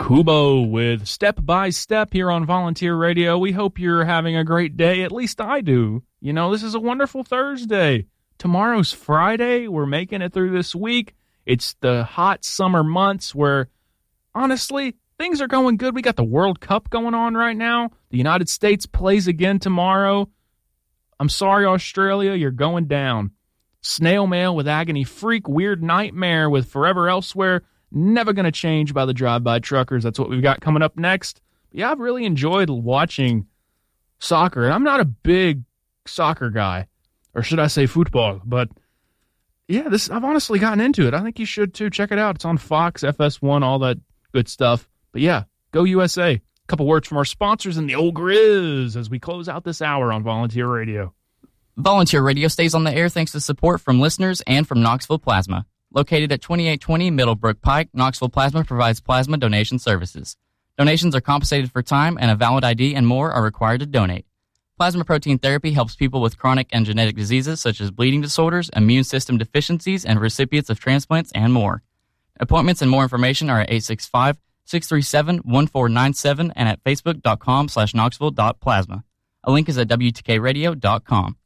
Kubo with Step by Step here on Volunteer Radio. We hope you're having a great day. At least I do. You know, this is a wonderful Thursday. Tomorrow's Friday. We're making it through this week. It's the hot summer months where, honestly, things are going good. We got the World Cup going on right now. The United States plays again tomorrow. I'm sorry, Australia, you're going down. Snail Mail with Agony Freak, Weird Nightmare with Forever Elsewhere. Never going to change by the Drive-By Truckers. That's what we've got coming up next. But yeah, I've really enjoyed watching soccer. And I'm not a big soccer guy, or should I say football. But yeah, I've honestly gotten into it. I think you should too. Check it out. It's on Fox, FS1, all that good stuff. But yeah, go USA. A couple words from our sponsors and the old Grizz as we close out this hour on Volunteer Radio. Volunteer Radio stays on the air thanks to support from listeners and from Knoxville Plasma. Located at 2820 Middlebrook Pike, Knoxville Plasma provides plasma donation services. Donations are compensated for time, and a valid ID and more are required to donate. Plasma protein therapy helps people with chronic and genetic diseases such as bleeding disorders, immune system deficiencies, and recipients of transplants and more. Appointments and more information are at 865-637-1497 and at facebook.com/knoxville.plasma. A link is at wtkradio.com.